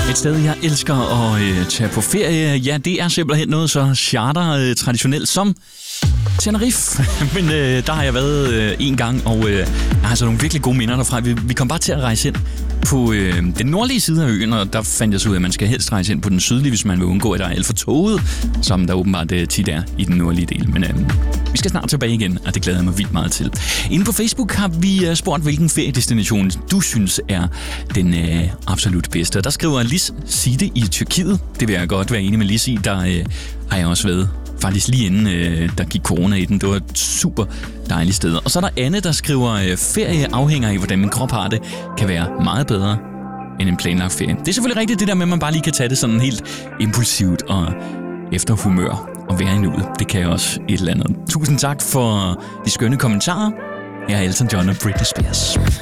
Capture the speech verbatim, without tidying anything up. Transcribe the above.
Et sted, jeg elsker at øh, tage på ferie, ja, det er simpelthen noget så charter-traditionelt som Tenerife. Men øh, der har jeg været øh, en gang, og øh, jeg har altså nogle virkelig gode minder derfra. Vi, vi kom bare til at rejse ind på øh, den nordlige side af øen, og der fandt jeg så ud af, at man skal helst rejse ind på den sydlige, hvis man vil undgå, at der er alt for tåget, som der åbenbart øh, tit er i den nordlige del. Men øh, vi skal snart tilbage igen, og det glæder jeg mig vildt meget til. Inde på Facebook har vi øh, spurgt, hvilken feriedestination du synes er den øh, absolut bedste. Og der skriver Lis Side i Tyrkiet. Det vil jeg godt være enig med Lis i. Der øh, har jeg også været faktisk lige inden øh, der gik corona i den. Det var et super dejligt sted. Og så er der Anne, der skriver, øh, ferie afhænger af, hvordan min krop har det, kan være meget bedre end en planlagt ferie. Det er selvfølgelig rigtigt, det der med, at man bare lige kan tage det sådan helt impulsivt og efter humør og være i nuet. Det kan jeg også et eller andet. Tusind tak for de skønne kommentarer. Jeg er Elton John og Britney Spears.